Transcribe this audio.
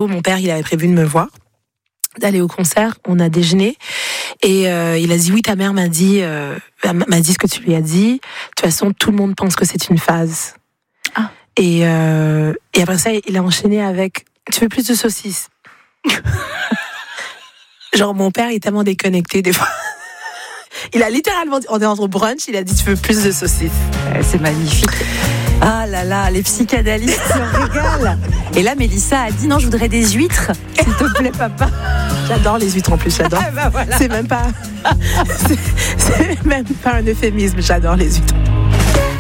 où mon père, il avait prévu de me voir, d'aller au concert. On a déjeuné et il a dit oui, ta mère m'a dit ce que tu lui as dit. De toute façon, tout le monde pense que c'est une phase. Ah. Et après ça, il a enchaîné avec tu veux plus de saucisses. Genre mon père est tellement déconnecté des fois. Il a littéralement dit, on est entre brunch, il a dit tu veux plus de saucisses. C'est magnifique. Ah là là, les psychanalystes se régalent. Et là, Mélissa a dit non, je voudrais des huîtres, s'il te plaît, papa. J'adore les huîtres en plus, j'adore. Ah bah voilà. C'est même pas un euphémisme, j'adore les huîtres.